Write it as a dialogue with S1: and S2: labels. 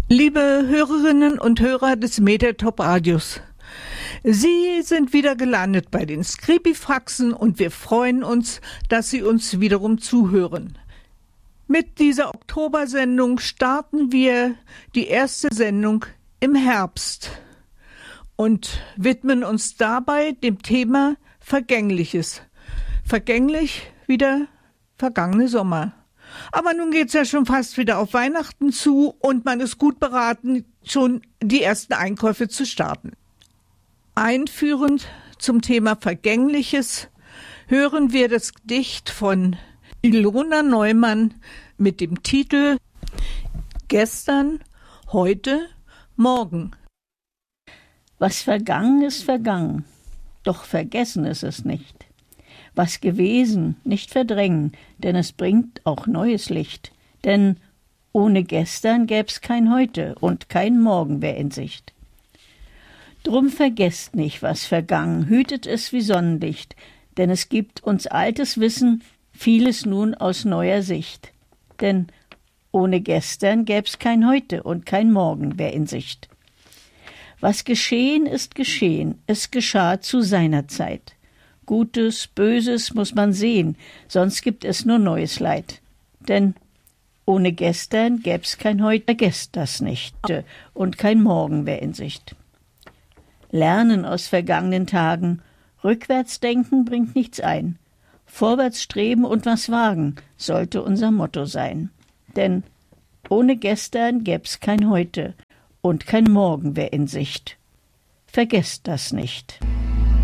S1: Liebe Hörerinnen und Hörer des Mediatop Radios, Sie sind wieder gelandet bei den Skripifaxen und wir freuen uns, dass Sie uns wiederum zuhören. Mit dieser Oktobersendung starten wir die erste Sendung im Herbst und widmen uns dabei dem Thema Vergängliches. Vergänglich wie der vergangene Sommer. Aber nun geht's ja schon fast wieder auf Weihnachten zu und man ist gut beraten, schon die ersten Einkäufe zu starten. Einführend zum Thema Vergängliches hören wir das Gedicht von Ilona Neumann mit dem Titel Gestern, heute, morgen.
S2: Was vergangen ist vergangen, doch vergessen ist es nicht. Was gewesen, nicht verdrängen, denn es bringt auch neues Licht. Denn ohne gestern gäb's kein Heute und kein Morgen wär in Sicht. Drum vergesst nicht, was vergangen, hütet es wie Sonnenlicht, denn es gibt uns altes Wissen, vieles nun aus neuer Sicht. Denn ohne gestern gäb's kein Heute und kein Morgen wär in Sicht. Was geschehen ist geschehen, es geschah zu seiner Zeit. Gutes, Böses muss man sehen, sonst gibt es nur neues Leid. Denn ohne gestern gäb's kein Heute, vergesst das nicht, und kein Morgen wär in Sicht. Lernen aus vergangenen Tagen, rückwärts denken bringt nichts ein. Vorwärts streben und was wagen, sollte unser Motto sein. Denn ohne gestern gäb's kein Heute und kein Morgen wär in Sicht. Vergesst das nicht.